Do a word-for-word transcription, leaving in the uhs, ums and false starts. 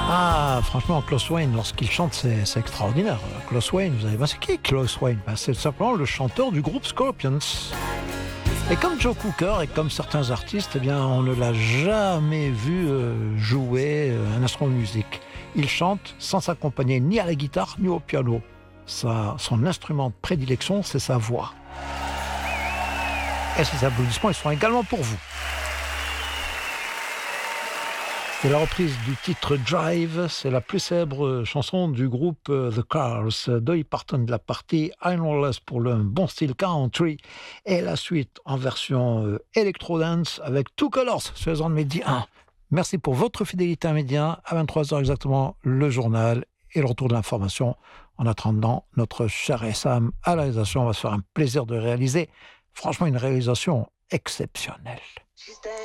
Ah, franchement, Klaus Wayne, lorsqu'il chante, c'est, c'est extraordinaire. Klaus Wayne, vous allez voir, c'est qui Klaus Wayne? Ben, c'est simplement le chanteur du groupe Scorpions. Et comme Joe Cooker et comme certains artistes, eh bien, on ne l'a jamais vu euh, jouer euh, un instrument de musique. Il chante sans s'accompagner ni à la guitare ni au piano. Sa, son instrument de prédilection, c'est sa voix. Et ces applaudissements, ils sont également pour vous. C'est la reprise du titre Drive, c'est la plus célèbre chanson du groupe The Cars, Dolly Parton de la partie I Know Less pour le bon style country, et la suite en version Electro-Dance avec Two Colors sur les ondes Midi un. Merci pour votre fidélité à Midi un, à vingt-trois heures exactement, le journal et le retour de l'information. En attendant, notre cher Essam à la réalisation, on va se faire un plaisir de réaliser, franchement une réalisation exceptionnelle.